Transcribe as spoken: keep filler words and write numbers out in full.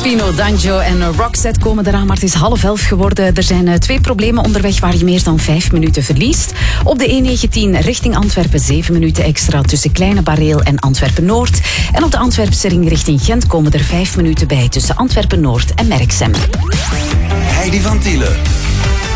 Pino D'Angio en Roxette komen eraan, maar het is half elf geworden. Er zijn twee problemen onderweg waar je meer dan vijf minuten verliest. Op de E negentien richting Antwerpen zeven minuten extra tussen Kleine Bareel en Antwerpen-Noord. En op de Antwerpse ring richting Gent komen er vijf minuten bij tussen Antwerpen-Noord en Merksem. Heidi van Tielen.